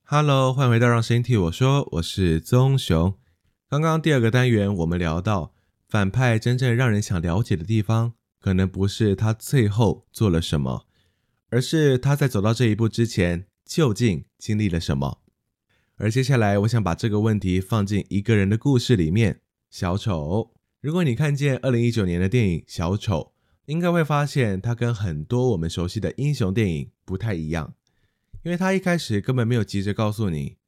Hello，欢迎回到让声音替我说，我是宗雄。刚刚第二个单元我们聊到，反派真正让人想了解的地方，可能不是他最后做了什么，而是他在走到这一步之前，究竟经历了什么。而接下来我想把这个问题放进一个人的故事里面，小丑。如果你看见2019年的电影小丑，应该会发现他跟很多我们熟悉的英雄电影不太一样，因为他一开始根本没有急着告诉你